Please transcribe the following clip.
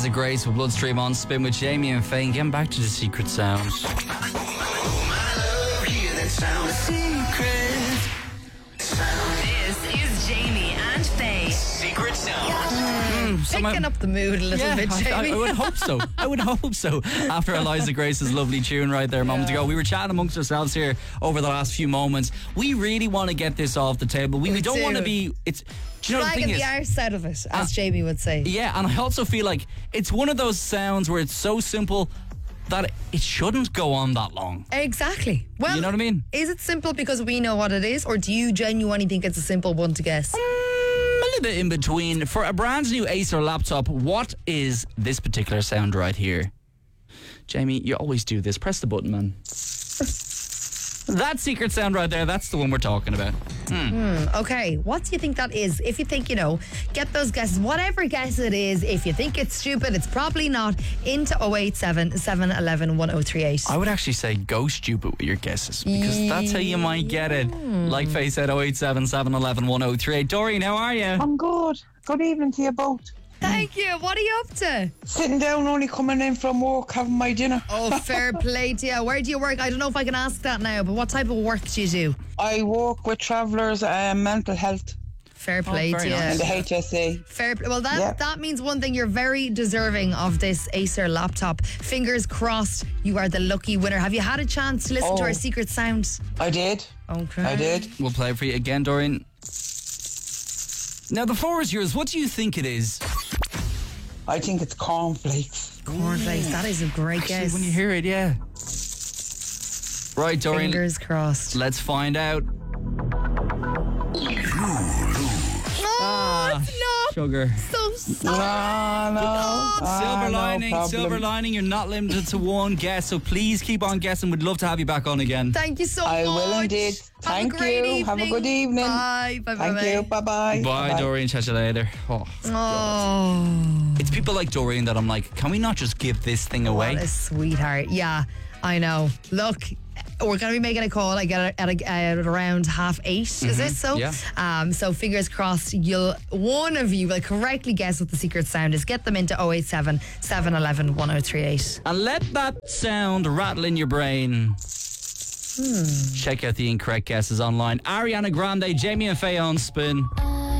Eliza Grace with Bloodstream on Spin with Jamie and Faye. Getting back to the secret sound. This is Jamie and Faye. Secret Sound. Picking up the mood a little bit, Jamie. I would hope so. I would hope so. After Eliza Grace's lovely tune right there a moment ago, we were chatting amongst ourselves here over the last few moments. We really want to get this off the table. We don't want to be. It's. Do you know Dragging the the thing is, arse out of it, as Jamie would say. yeah, and I also feel like it's one of those sounds where it's so simple that it shouldn't go on that long. Exactly. Well, You know what I mean? Is it simple because we know what it is, or do you genuinely think it's a simple one to guess? A little bit in between. For a brand new Acer laptop, what is this particular sound right here? Jamie, you always do this. Press the button, man. That secret sound right there, that's the one we're talking about. Okay, what do you think that is? If you think, get those guesses, whatever guess it is, if you think it's stupid, it's probably not, into 087 711 1038. I would actually say go stupid with your guesses, because that's how you might get it. Like Faye said, 087 711 1038. Doreen, how are you? I'm good. Good evening to you both. Thank you. What are you up to? Sitting down, only coming in from work, having my dinner. Oh, fair play to you. Where do you work? I don't know if I can ask that now, but what type of work do you do? I work with travellers mental health Fair play very to you. nice. in the HSA. Fair play. Well, that Yeah. that means one thing. You're very deserving of this Acer laptop. Fingers crossed you are the lucky winner. Have you had a chance to listen to Oh. our secret sound? I did. Okay. I did. We'll play it for you again, Doreen. Now, the floor is yours. What do you think it is? I think it's cornflakes. Cornflakes. That is a great Actually, guess. when you hear it, yeah. Right, Doreen. Fingers crossed. Let's find out. Oh, it's not Sugar. so sorry. Silver lining. You're not limited to one guess, so please keep on guessing. We'd love to have you back on again. Thank you so I much. will indeed. Have a Thank great you. Have a good evening. Bye. Bye. Thank bye. you. Bye-bye. Bye, Doreen. Catch you later. Oh, Oh, it's people like Doreen that I'm like, can we not just give this thing away? what a sweetheart. Yeah, I know. Look, we're going to be making a call at around 8:30, is it? So, Yeah. so fingers crossed, one of you will correctly guess what the secret sound is. Get them into 087 711 1038. And let that sound rattle in your brain. Check out the incorrect guesses online. Ariana Grande, Jamie and Faye on Spin.